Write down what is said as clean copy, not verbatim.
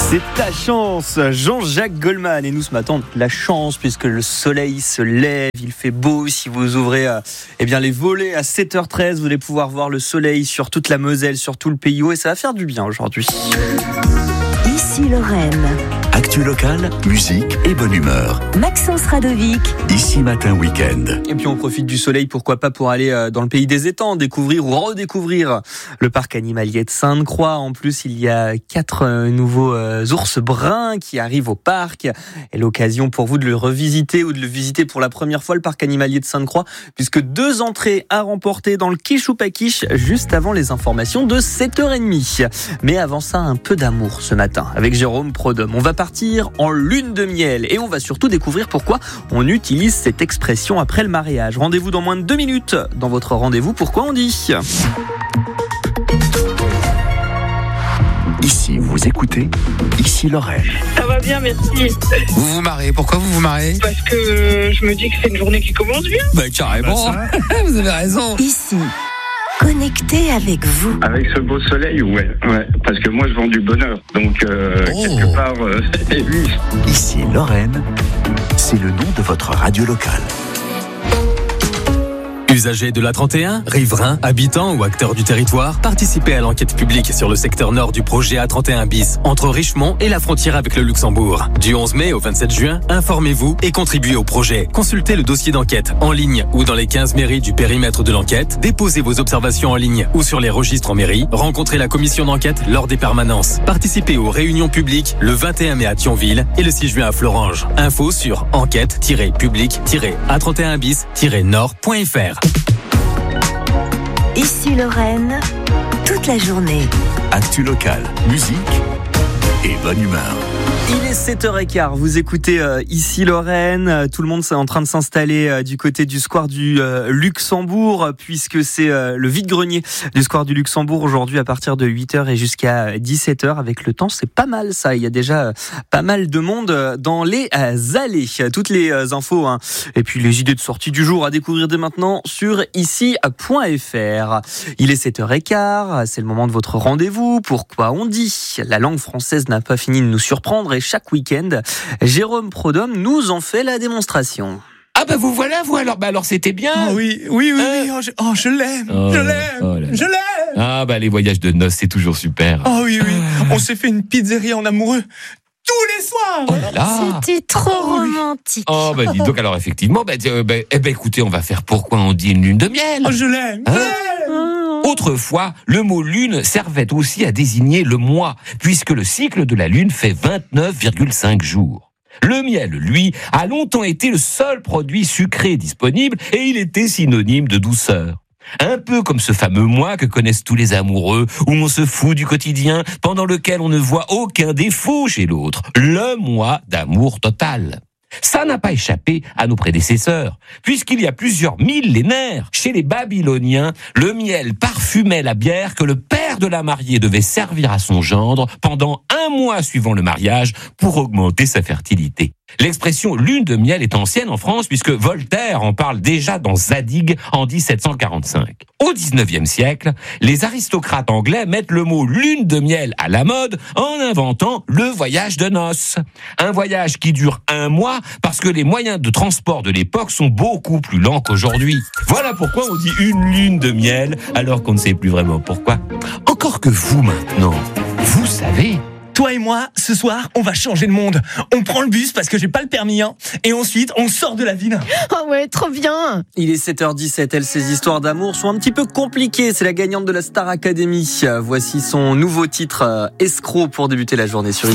C'est ta chance, Jean-Jacques Goldman. Et nous ce matin, la chance puisque le soleil se lève, il fait beau. Si vous ouvrez les volets à 7h13, vous allez pouvoir voir le soleil sur toute la Moselle, sur tout le Pays Haut, et ça va faire du bien aujourd'hui. Ici Lorraine. Actu locale, musique et bonne humeur. Maxence Radovic. Ici Matin Week-end. Et puis on profite du soleil, pourquoi pas, pour aller dans le pays des étangs, découvrir ou redécouvrir le parc animalier de Sainte-Croix. En plus, il y a 4 nouveaux ours bruns qui arrivent au parc. Et l'occasion pour vous de le revisiter ou de le visiter pour la première fois, le parc animalier de Sainte-Croix, puisque 2 entrées à remporter dans le Quiche ou pas quiche, juste avant les informations de 7h30. Mais avant ça, un peu d'amour ce matin avec Jérôme Prodhomme. On va partir en lune de miel et on va surtout découvrir pourquoi on utilise cette expression après le mariage. Rendez-vous dans moins de 2 minutes dans votre rendez-vous Pourquoi on dit. Ici, vous écoutez Ici Lorraine. Ça va bien, merci. Vous vous marrez. Pourquoi vous vous marrez? Parce que je me dis que c'est une journée qui commence bien. Carrément, vous avez raison. Ici, connecté avec vous. Avec ce beau soleil, ouais. Parce que moi, je vends du bonheur. Donc, quelque part, c'est lui. Ici Lorraine, c'est le nom de votre radio locale. Usagers de l'A31, riverains, habitants ou acteurs du territoire, participez à l'enquête publique sur le secteur nord du projet A31 bis, entre Richemont et la frontière avec le Luxembourg. Du 11 mai au 27 juin, informez-vous et contribuez au projet. Consultez le dossier d'enquête en ligne ou dans les 15 mairies du périmètre de l'enquête, déposez vos observations en ligne ou sur les registres en mairie, rencontrez la commission d'enquête lors des permanences. Participez aux réunions publiques le 21 mai à Thionville et le 6 juin à Florange. Info sur enquête-public-a31bis-nord.fr. Ici Lorraine, toute la journée. Actu locale, musique et bonne humeur. Il est 7h15, vous écoutez Ici Lorraine, tout le monde est en train de s'installer du côté du square du Luxembourg, puisque c'est le vide-grenier du square du Luxembourg aujourd'hui à partir de 8h et jusqu'à 17h. Avec le temps, c'est pas mal ça, il y a déjà pas mal de monde dans les allées. Toutes les infos et puis les idées de sortie du jour à découvrir dès maintenant sur ici.fr. Il est 7h15, c'est le moment de votre rendez-vous. Pourquoi on dit? La langue française n'a pas fini de nous surprendre. Et chaque week-end, Jérôme Prodhomme nous en fait la démonstration. Ah bah vous voilà, vous alors c'était bien. Oui, je l'aime, je l'aime. Ah bah les voyages de noces, c'est toujours super. Oh oui, on s'est fait une pizzeria en amoureux tous les soirs. Oh là là. C'était trop romantique. Oh bah dis donc, alors effectivement, écoutez, on va faire Pourquoi on dit une lune de miel. Oh, je l'aime. Autrefois, le mot lune servait aussi à désigner le mois, puisque le cycle de la lune fait 29,5 jours. Le miel, lui, a longtemps été le seul produit sucré disponible et il était synonyme de douceur. Un peu comme ce fameux mois que connaissent tous les amoureux, où on se fout du quotidien, pendant lequel on ne voit aucun défaut chez l'autre. Le mois d'amour total. Ça n'a pas échappé à nos prédécesseurs, puisqu'il y a plusieurs millénaires, chez les Babyloniens, le miel parfumait la bière que le père de la mariée devait servir à son gendre pendant 1 mois suivant le mariage pour augmenter sa fertilité. L'expression lune de miel est ancienne en France puisque Voltaire en parle déjà dans Zadig en 1745. Au 19e siècle, les aristocrates anglais mettent le mot lune de miel à la mode en inventant le voyage de noces. Un voyage qui dure 1 mois parce que les moyens de transport de l'époque sont beaucoup plus lents qu'aujourd'hui. Voilà pourquoi on dit une lune de miel alors qu'on ne sait plus vraiment pourquoi. Encore que vous maintenant, vous savez... Toi et moi, ce soir, on va changer le monde. On prend le bus parce que j'ai pas le permis, et ensuite, on sort de la ville. Oh ouais, trop bien. Il est 7h17, ces histoires d'amour sont un petit peu compliquées. C'est la gagnante de la Star Academy. Voici son nouveau titre, Escroc, pour débuter la journée sur